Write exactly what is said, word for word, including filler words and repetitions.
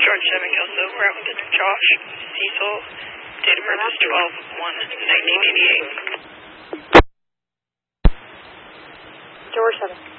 George seven Kelso, we're out with Josh Cecil, date of birth is twelve one nineteen eighty-eight. George seven.